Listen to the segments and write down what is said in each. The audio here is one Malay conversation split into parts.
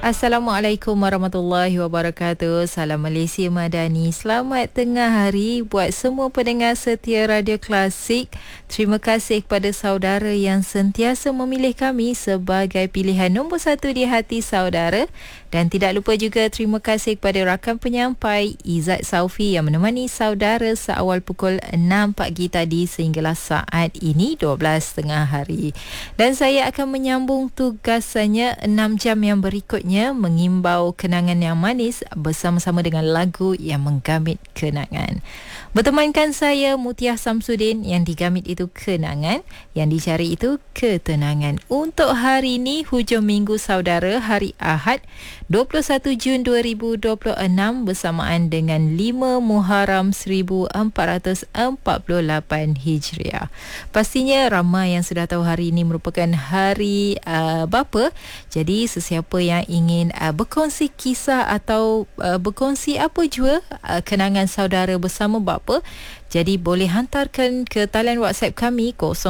Assalamualaikum warahmatullahi wabarakatuh. Salam Malaysia Madani. Selamat tengah hari buat semua pendengar setia Radio Klasik. Terima kasih kepada saudara yang sentiasa memilih kami sebagai pilihan nombor satu di hati saudara. Dan tidak lupa juga terima kasih kepada rakan penyampai Izzat Saufi yang menemani saudara seawal pukul 6 pagi tadi sehinggalah saat ini 12 tengah hari. Dan saya akan menyambung tugasannya 6 jam yang berikutnya, mengimbau kenangan yang manis bersama-sama dengan lagu yang menggamit kenangan. Bertemankan saya Mutiah Samsudin, yang digamit itu kenangan, yang dicari itu ketenangan. Untuk hari ini, hujung minggu saudara, hari Ahad 21 Jun 2026 bersamaan dengan 5 Muharram 1448 Hijriah. Pastinya ramai yang sudah tahu hari ini merupakan hari bapa. Jadi sesiapa yang ingin berkongsi kisah atau berkongsi apa jua kenangan saudara bersama bapa, jadi boleh hantarkan ke talian WhatsApp kami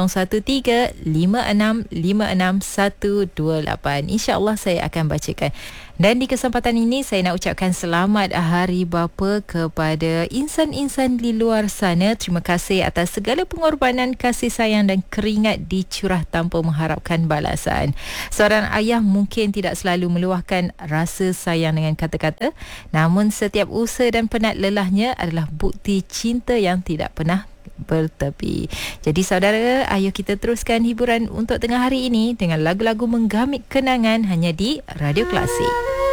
0135656128. InsyaAllah saya akan bacakan. Dan di kesempatan ini saya nak ucapkan selamat Hari Bapa kepada insan-insan di luar sana. Terima kasih atas segala pengorbanan, kasih sayang dan keringat dicurah tanpa mengharapkan balasan. Seorang ayah mungkin tidak selalu meluahkan rasa sayang dengan kata-kata, namun setiap usaha dan penat lelahnya adalah bukti cinta yang tidak pernah bertepi. Jadi saudara, ayo kita teruskan hiburan untuk tengah hari ini dengan lagu-lagu menggamit kenangan hanya di Radio Klasik.